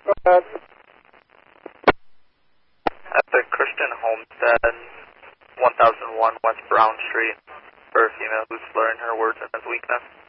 ahead. At the Christian Homestead, 1001 West Brown Street, for a female who's slurring her words and has weakness.